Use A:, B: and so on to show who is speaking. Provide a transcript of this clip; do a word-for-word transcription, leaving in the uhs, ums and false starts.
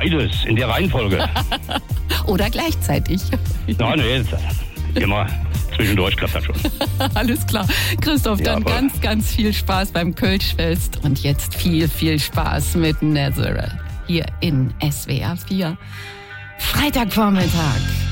A: Beides, in der Reihenfolge.
B: Oder gleichzeitig.
A: Nein, nee, jetzt, immer zwischendurch klappt das schon.
B: Alles klar. Christoph, dann
A: Ja,
B: ganz, ganz viel Spaß beim Kölschfest und jetzt viel, viel Spaß mit Nazareth hier in S W R vier. Freitagvormittag.